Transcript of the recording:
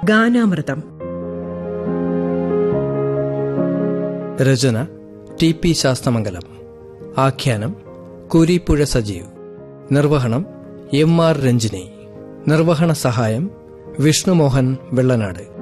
ഗാനാമൃതം. രചന TP. Sasthamangalam. ആഖ്യാനം കുരീപ്പുഴ സജീവ്. നിർവഹണം എം.ആർ. രഞ്ജിനി. നിർവഹണ സഹായം വിഷ്ണുമോഹൻ വെള്ളനാട്.